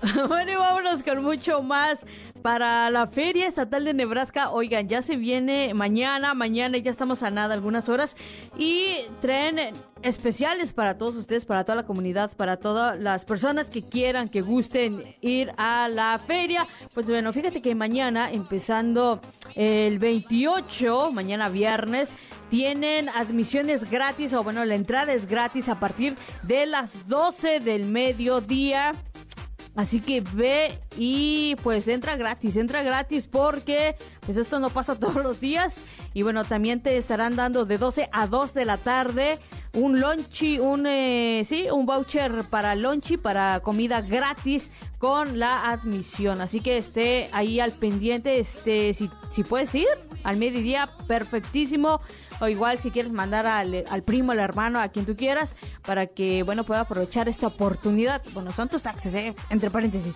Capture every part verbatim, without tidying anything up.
Bueno, y vámonos con mucho más para la Feria Estatal de Nebraska. Oigan, ya se viene mañana, mañana ya estamos a nada, algunas horas, y traen especiales para todos ustedes, para toda la comunidad, para todas las personas que quieran, que gusten ir a la feria. Pues bueno, fíjate que mañana, empezando el veintiocho, mañana viernes, tienen admisiones gratis, o bueno, la entrada es gratis a partir de las doce del mediodía. Así que ve y pues entra gratis, entra gratis porque pues esto no pasa todos los días. Y bueno, también te estarán dando de doce a dos de la tarde un lunch, un eh, sí, un voucher para lunch, para comida gratis con la admisión. Así que esté ahí al pendiente, este, si, si puedes ir al mediodía, perfectísimo. O igual si quieres mandar al, al primo, al hermano, a quien tú quieras, para que, bueno, pueda aprovechar esta oportunidad. Bueno, son tus taxes, eh, entre paréntesis.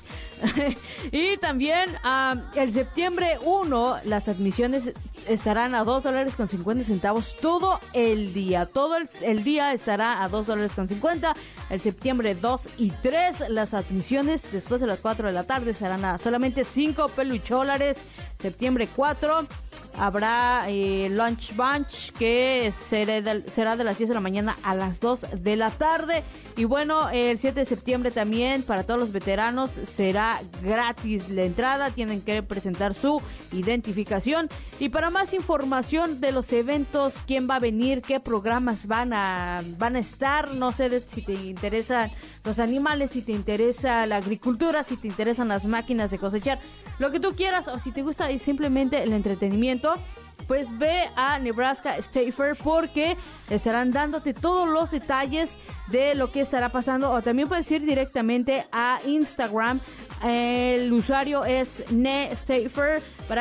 Y también um, el septiembre uno, las admisiones estarán a dos dólares con cincuenta centavos todo el día. Todo el, el día estará a dos dólares con cincuenta. El septiembre dos y tres, las admisiones después de las cuatro de la tarde serán a solamente cinco pelucholares. Septiembre cuatro habrá eh, lunch bunch, que será de, será de las diez de la mañana a las dos de la tarde. Y bueno, el siete de septiembre también para todos los veteranos será gratis la entrada. Tienen que presentar su identificación. Y para más información de los eventos, quién va a venir, qué programas van a van a estar, no sé de, si te interesan los animales, si te interesa la agricultura, si te interesan las máquinas de cosechar, lo que tú quieras, o si te gusta simplemente el entretenimiento, pues ve a Nebraska State Fair, porque estarán dándote todos los detalles de lo que estará pasando. O también puedes ir directamente a Instagram. El usuario es Ne State Fair para